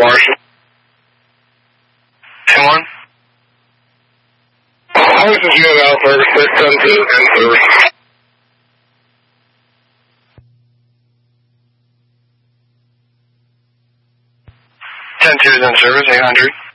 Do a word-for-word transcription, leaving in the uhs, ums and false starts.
Marshall. ten one. This is Unit Alpha, six ten two, in service. ten two is in service, eight hundred.